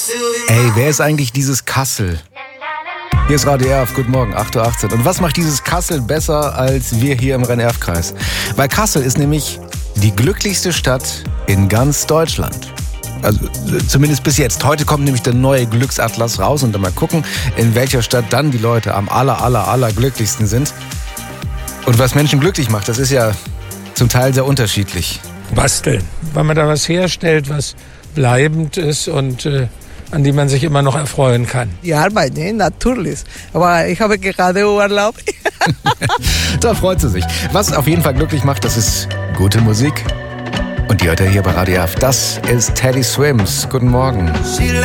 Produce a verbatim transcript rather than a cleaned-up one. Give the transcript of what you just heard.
Ey, wer ist eigentlich dieses Kassel? Hier ist Radio Erf, guten Morgen, acht Uhr achtzehn. Und was macht dieses Kassel besser als wir hier im Rhein-Erf-Kreis? Weil Kassel ist nämlich die glücklichste Stadt in ganz Deutschland. Also zumindest bis jetzt. Heute kommt nämlich der neue Glücksatlas raus und dann mal gucken, in welcher Stadt dann die Leute am aller, aller, aller glücklichsten sind. Und was Menschen glücklich macht, das ist ja zum Teil sehr unterschiedlich. Basteln, weil man da was herstellt, was bleibend ist und äh, an die man sich immer noch erfreuen kann. Die Arbeit, ne? Natürlich. Aber ich habe gerade Urlaub. Da freut sie sich. Was auf jeden Fall glücklich macht, das ist gute Musik. Und die hört ihr hier bei Radio Erf. Das ist Teddy Swims. Guten Morgen.